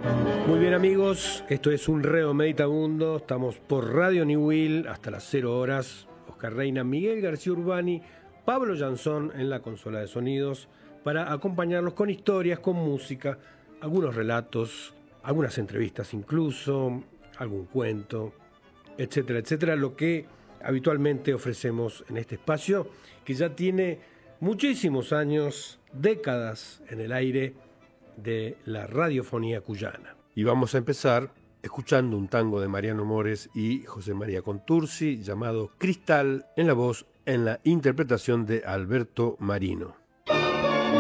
Muy bien amigos, esto es Un Reo Meditabundo, estamos por Radio New Will hasta las 0 horas. Oscar Reina, Miguel García Urbani, Pablo Jansón en la consola de sonidos para acompañarlos con historias, con música, algunos relatos, algunas entrevistas incluso, algún cuento, etcétera, etcétera, lo que habitualmente ofrecemos en este espacio que ya tiene muchísimos años, décadas en el aire de la radiofonía cuyana. Y vamos a empezar escuchando un tango de Mariano Mores y José María Contursi llamado Cristal, en la voz, en la interpretación de Alberto Marino.